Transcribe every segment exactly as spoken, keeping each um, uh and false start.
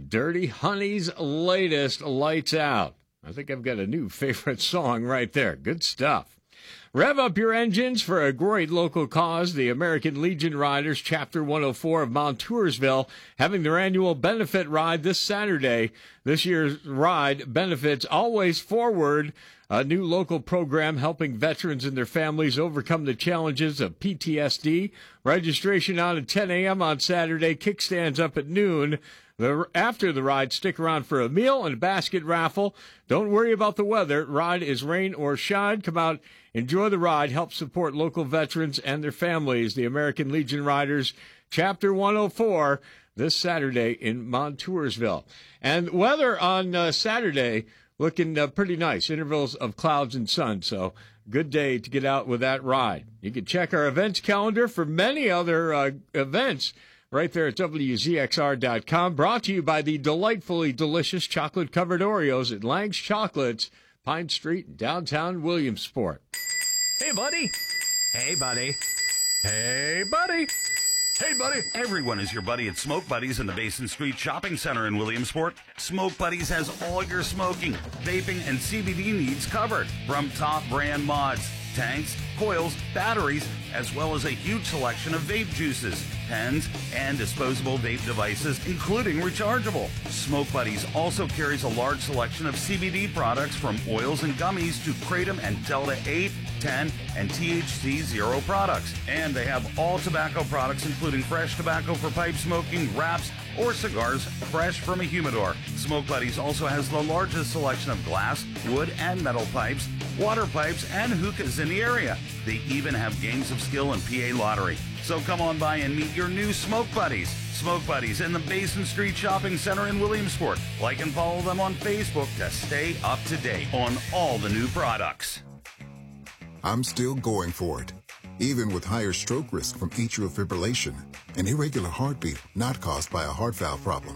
Dirty Honey's latest, Lights Out. I think I've got a new favorite song right there. Good stuff. Rev up your engines for a great local cause. The American Legion Riders, Chapter one oh four of Montoursville, having their annual benefit ride this Saturday. This year's ride benefits Always Forward, a new local program helping veterans and their families overcome the challenges of P T S D. Registration out at ten a.m. on Saturday. Kickstands up at noon. The, after the ride, stick around for a meal and a basket raffle. Don't worry about the weather. Ride is rain or shine. Come out, enjoy the ride, help support local veterans and their families. The American Legion Riders, Chapter one oh four, this Saturday in Montoursville. And weather on uh, Saturday looking uh, pretty nice. Intervals of clouds and sun, so good day to get out with that ride. You can check our events calendar for many other uh, events right there at W Z X R dot com. Brought to you by the delightfully delicious chocolate-covered Oreos at Lang's Chocolates, Pine Street, downtown Williamsport. Hey, buddy. Hey, buddy. Hey, buddy. Hey, buddy. Everyone is your buddy at Smoke Buddies in the Basin Street Shopping Center in Williamsport. Smoke Buddies has all your smoking, vaping, and C B D needs covered. From top brand mods, tanks, coils, batteries, as well as a huge selection of vape juices, pens, and disposable vape devices, including rechargeable. Smoke Buddies also carries a large selection of C B D products from oils and gummies to Kratom and Delta eight, ten, and T H C zero products. And they have all tobacco products, including fresh tobacco for pipe smoking, wraps, or cigars fresh from a humidor. Smoke Buddies also has the largest selection of glass, wood, and metal pipes, water pipes, and hookahs in the area. They even have games of skill and P A lottery. So come on by and meet your new Smoke Buddies. Smoke Buddies in the Basin Street Shopping Center in Williamsport. Like and follow them on Facebook to stay up to date on all the new products. I'm still going for it, even with higher stroke risk from atrial fibrillation, an irregular heartbeat not caused by a heart valve problem.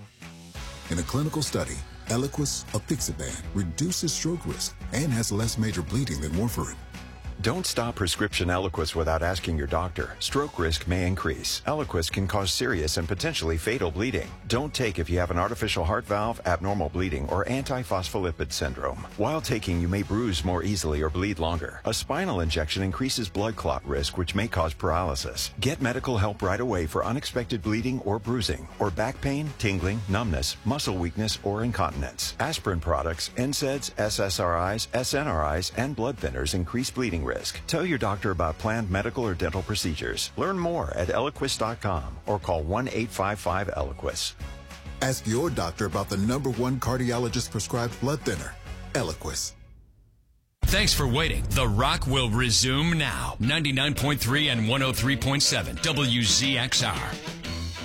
In a clinical study, Eliquis apixaban reduces stroke risk and has less major bleeding than warfarin. Don't stop prescription Eliquis without asking your doctor. Stroke risk may increase. Eliquis can cause serious and potentially fatal bleeding. Don't take if you have an artificial heart valve, abnormal bleeding, or antiphospholipid syndrome. While taking, you may bruise more easily or bleed longer. A spinal injection increases blood clot risk, which may cause paralysis. Get medical help right away for unexpected bleeding or bruising, or back pain, tingling, numbness, muscle weakness, or incontinence. Aspirin products, N SAIDs, S S R Is, S N R Is, and blood thinners increase bleeding risk. Tell your doctor about planned medical or dental procedures. Learn more at Eliquis dot com or call one eight five five Eliquis. Ask your doctor about the number one cardiologist-prescribed blood thinner, Eliquis. Thanks for waiting. The Rock will resume now. ninety-nine point three and one oh three point seven W Z X R.